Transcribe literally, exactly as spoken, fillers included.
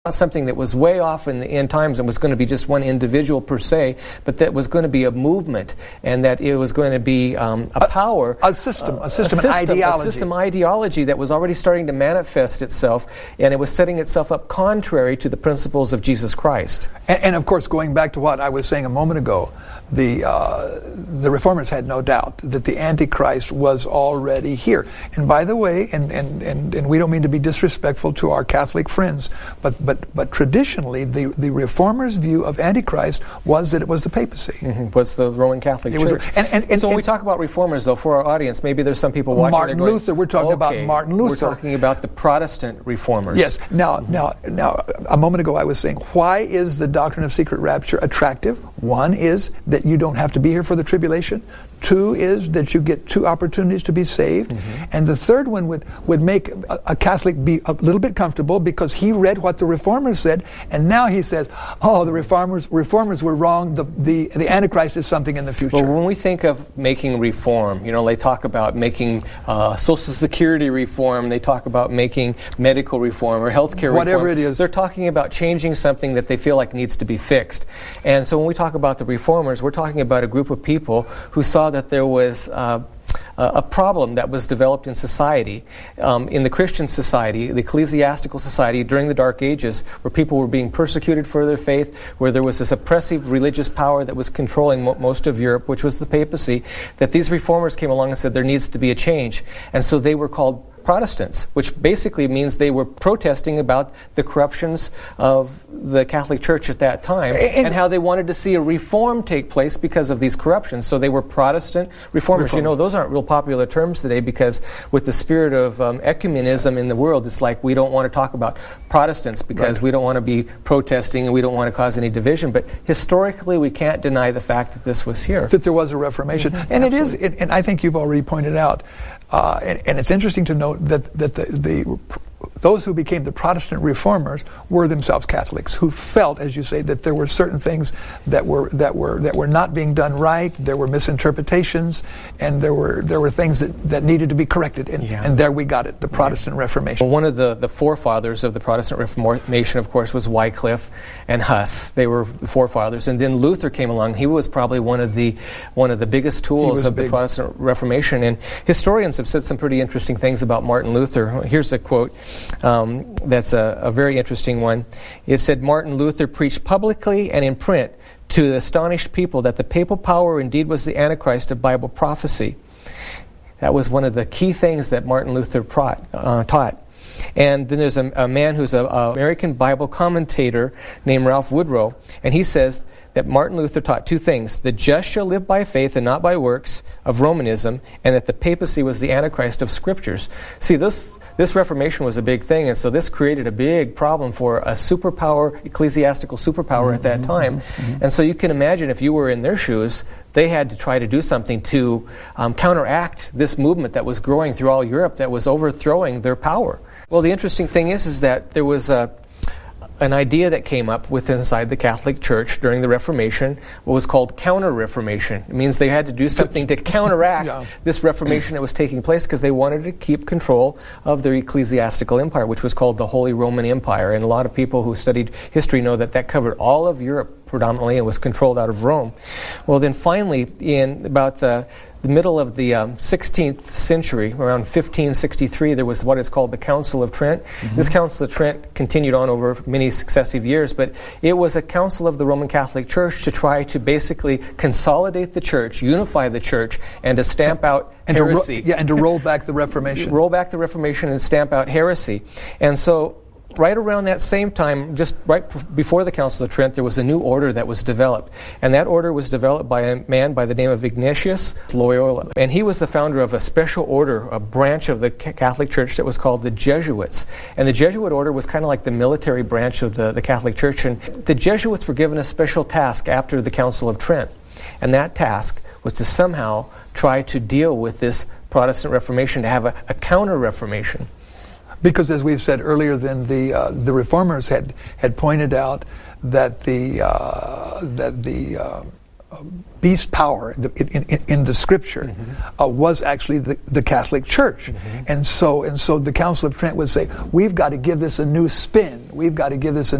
Not something that was way off in the end times and was going to be just one individual per se, but that was going to be a movement, and that it was going to be um, a, a power, a system, uh, a system, a system ideology, a system ideology that was already starting to manifest itself, and it was setting itself up contrary to the principles of Jesus Christ. And, and of course, going back to what I was saying a moment ago, the uh, the Reformers had no doubt that the Antichrist was already here. And by the way, and and, and, and we don't mean to be disrespectful to our Catholic friends, but but but traditionally, the, the Reformers' view of Antichrist was that it was the papacy. Mm-hmm. Was the Roman Catholic it Church. Was, and, and, and, so when and, we talk about Reformers, though, for our audience, maybe there's some people watching. Martin going, Luther. We're talking okay, about Martin Luther. We're talking about the Protestant Reformers. Yes. Now, mm-hmm. now, now, a moment ago, I was saying, why is the doctrine of secret rapture attractive? One is that you don't have to be here for the tribulation. Two is that you get two opportunities to be saved. Mm-hmm. And the third one would, would make a, a Catholic be a little bit comfortable because he read what the Reformers said, and now he says, oh, the Reformers Reformers were wrong, the, the, the Antichrist is something in the future. Well, when we think of making reform, you know, they talk about making uh, Social Security reform, they talk about making medical reform or healthcare reform. Whatever it is. They're talking about changing something that they feel like needs to be fixed. And so when we talk about the Reformers, we're talking about a group of people who saw that there was uh, a problem that was developed in society, um, in the Christian society, the ecclesiastical society during the Dark Ages, where people were being persecuted for their faith, where there was this oppressive religious power that was controlling mo- most of Europe, which was the papacy, that these reformers came along and said there needs to be a change. And so they were called Protestants, which basically means they were protesting about the corruptions of the Catholic Church at that time and, and how they wanted to see a reform take place because of these corruptions. So they were Protestant reformers. reformers. You know, those aren't real popular terms today because with the spirit of um, ecumenism in the world, it's like we don't want to talk about Protestants because right. we don't want to be protesting and we don't want to cause any division. But historically, we can't deny the fact that this was here. That there was a Reformation. Mm-hmm. And Absolutely. it is, it, and I think you've already pointed out, Uh, and, and it's interesting to note that, that the, the those who became the Protestant reformers were themselves Catholics who felt, as you say, that there were certain things that were that were that were not being done right. There were misinterpretations, and there were there were things that, that needed to be corrected. And, yeah. and there we got it, the Protestant yeah. Reformation. Well, one of the, the forefathers of the Protestant Reformation, of course, was Wycliffe and Huss. They were the forefathers, and then Luther came along. He was probably one of the one of the biggest tools of big. the Protestant Reformation. And historians have said some pretty interesting things about Martin Luther. Here's a quote. Um, that's a, a very interesting one. It said, Martin Luther preached publicly and in print to the astonished people that the papal power indeed was the Antichrist of Bible prophecy. That was one of the key things that Martin Luther prot, uh, taught. And then there's a, a man who's an American Bible commentator named Ralph Woodrow, and he says that Martin Luther taught two things: the just shall live by faith and not by works of Romanism, and that the papacy was the Antichrist of Scriptures. See, this this Reformation was a big thing, and so this created a big problem for a superpower, ecclesiastical superpower mm-hmm, at that time. Mm-hmm. And so you can imagine if you were in their shoes, they had to try to do something to um, counteract this movement that was growing through all Europe that was overthrowing their power. Well, the interesting thing is, is that there was a, an idea that came up with inside the Catholic Church during the Reformation, what was called counter-reformation. It means they had to do something to counteract yeah. this Reformation that was taking place because they wanted to keep control of their ecclesiastical empire, which was called the Holy Roman Empire. And a lot of people who studied history know that that covered all of Europe predominantly and was controlled out of Rome. Well, then finally, in about the the middle of the um, sixteenth century, around fifteen sixty-three, there was what is called the Council of Trent. Mm-hmm. This Council of Trent continued on over many successive years, but it was a council of the Roman Catholic Church to try to basically consolidate the church, unify the church, and to stamp and, out and heresy. To ro- yeah, and to roll back the Reformation. roll back the Reformation and stamp out heresy. And so right around that same time, just right p- before the Council of Trent, there was a new order that was developed. And that order was developed by a man by the name of Ignatius Loyola. And he was the founder of a special order, a branch of the Catholic Church that was called the Jesuits. And the Jesuit order was kind of like the military branch of the, the Catholic Church. And the Jesuits were given a special task after the Council of Trent. And that task was to somehow try to deal with this Protestant Reformation, to have a, a counter-Reformation. Because, as we've said earlier, then the uh, the reformers had had pointed out that the uh, that the uh, beast power in the, in, in, in the Scripture mm-hmm. uh, was actually the, the Catholic Church, mm-hmm. and so and so the Council of Trent would say, we've got to give this a new spin. We've got to give this a